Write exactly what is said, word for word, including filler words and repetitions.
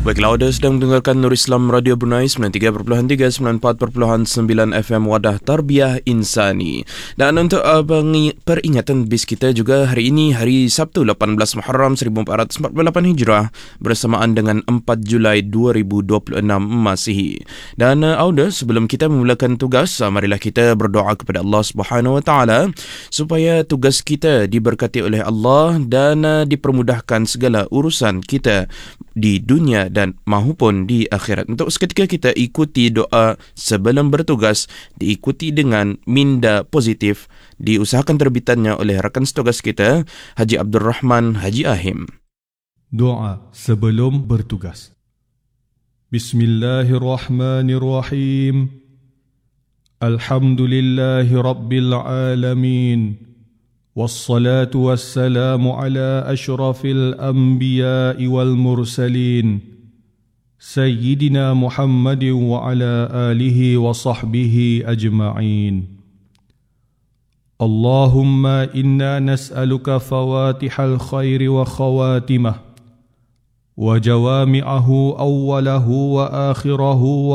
Baiklah, anda sedang mendengarkan Nur Islam Radio Brunei sembilan puluh tiga perpuluhan tiga, sembilan puluh empat perpuluhan sembilan F M Wadah Tarbiyah Insani. Dan untuk uh, peringatan bis kita juga, hari ini hari Sabtu lapan belas Muharram seribu empat ratus empat puluh lapan Hijrah bersamaan dengan empat Julai dua ribu dua puluh enam Masihi. Dan uh, Auda, sebelum kita memulakan tugas, uh, marilah kita berdoa kepada Allah Subhanahu Wa Taala supaya tugas kita diberkati oleh Allah dan uh, dipermudahkan segala urusan kita di dunia dan mahupun di akhirat. Untuk seketika kita ikuti doa sebelum bertugas, diikuti dengan minda positif, diusahakan terbitannya oleh rakan setugas kita, Haji Abdul Rahman Haji Ahim. Doa sebelum bertugas. Bismillahirrahmanirrahim. Alhamdulillahi Rabbil Alamin. والصلاة والسلام على أشرف الأنبياء والمرسلين سيدنا محمد وعلى آله وصحبه أجمعين. اللهم إنا نسألك فواتح الخير وخواتمه وجوامعه أوله وآخره